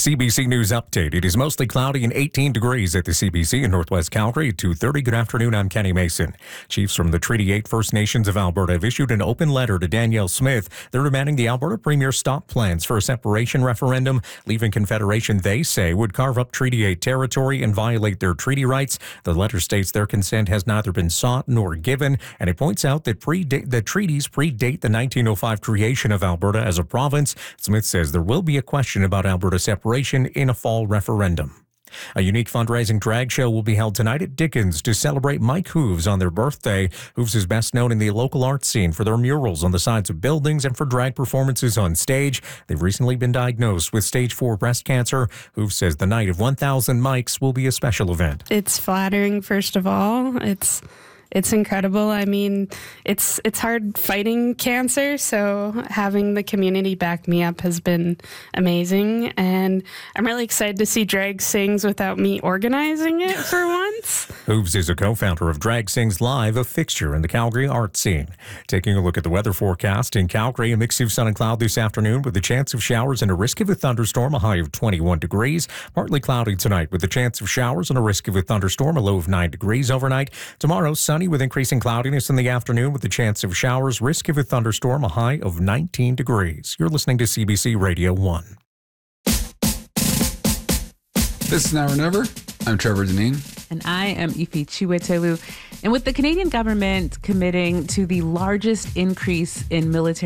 CBC News Update. It is mostly cloudy and 18 degrees at the CBC in Northwest Calgary at 2:30. Good afternoon. I'm Kenny Mason. Chiefs from the Treaty 8 First Nations of Alberta have issued an open letter to Danielle Smith. They're demanding the Alberta Premier stop plans for a separation referendum. Leaving Confederation, they say, would carve up Treaty 8 territory and violate their treaty rights. The letter states their consent has neither been sought nor given, and it points out that the treaties predate the 1905 creation of Alberta as a province. Smith says there will be a question about Alberta separation in a fall referendum. A unique fundraising drag show will be held tonight at Dickens to celebrate Mike Hooves on their birthday. Hooves is best known in the local art scene for their murals on the sides of buildings and for drag performances on stage. They've recently been diagnosed with stage 4 breast cancer. Hooves says the night of 1,000 mics will be a special event. It's flattering, first of all. It's incredible. I mean, it's hard fighting cancer, so having the community back me up has been amazing. And I'm really excited to see Drag Sings without me organizing it for once. Hooves is a co-founder of Drag Sings Live, a fixture in the Calgary art scene. Taking a look at the weather forecast in Calgary, a mix of sun and cloud this afternoon with a chance of showers and a risk of a thunderstorm, a high of 21 degrees. Partly cloudy tonight with a chance of showers and a risk of a thunderstorm, a low of 9 degrees overnight. Tomorrow, sunny with increasing cloudiness in the afternoon with a chance of showers, risk of a thunderstorm, a high of 19 degrees. You're listening to CBC Radio 1. This is Now or Never. I'm Trevor Deneen. And I am Ifi Chiwetelu. And with the Canadian government committing to the largest increase in military